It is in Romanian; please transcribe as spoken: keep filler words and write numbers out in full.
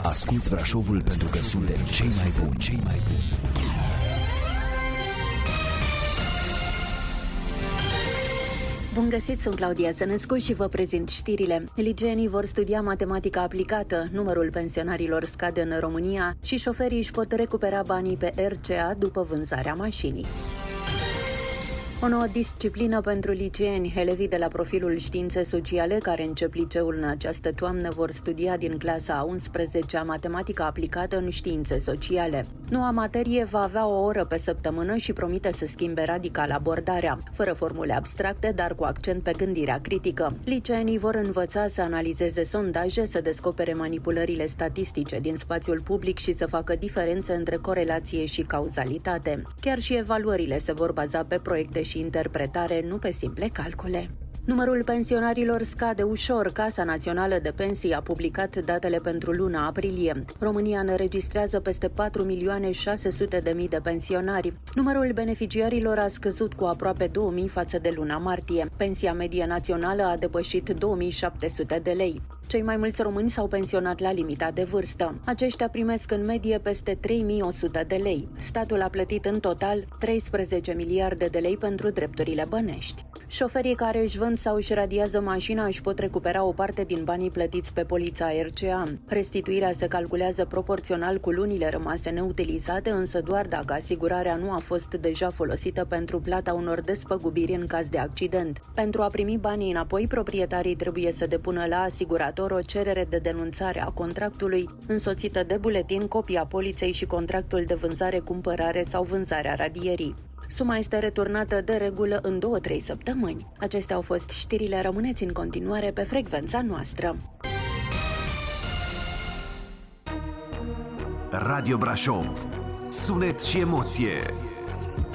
Asculți Brașovul pentru că suntem cei mai buni, cei mai buni. Bun găsit, sunt Claudia Sănescu și vă prezint știrile. Licenii vor studia matematică aplicată, numărul pensionarilor scade în România și șoferii își pot recupera banii pe R C A după vânzarea mașinii. O nouă disciplină pentru liceeni. Elevii de la profilul științe sociale care încep liceul în această toamnă vor studia din clasa a unsprezecea matematică aplicată în științe sociale. Noua materie va avea o oră pe săptămână și promite să schimbe radical abordarea, fără formule abstracte, dar cu accent pe gândirea critică. Liceenii vor învăța să analizeze sondaje, să descopere manipulările statistice din spațiul public și să facă diferențe între corelație și cauzalitate. Chiar și evaluările se vor baza pe proiecte și interpretare, nu pe simple calcule. Numărul pensionarilor scade ușor. Casa Națională de Pensii a publicat datele pentru luna aprilie. România înregistrează peste patru milioane șase sute de mii de pensionari. Numărul beneficiarilor a scăzut cu aproape două mii față de luna martie. Pensia medie națională a depășit două mii șapte sute de lei. Cei mai mulți români s-au pensionat la limita de vârstă. Aceștia primesc în medie peste trei mii o sută de lei. Statul a plătit în total treisprezece miliarde de lei pentru drepturile bănești. Șoferii care își vând sau își radiază mașina își pot recupera o parte din banii plătiți pe polița R C A. Restituirea se calculează proporțional cu lunile rămase neutilizate, însă doar dacă asigurarea nu a fost deja folosită pentru plata unor despăgubiri în caz de accident. Pentru a primi banii înapoi, proprietarii trebuie să depună la asigurator o cerere de denunțare a contractului, însoțită de buletin, copia poliței și contractul de vânzare-cumpărare sau vânzarea radierii. Suma este returnată de regulă în două-trei săptămâni. Acestea au fost știrile. Rămâneți în continuare pe frecvența noastră. Radio Brașov. Sunet și emoție.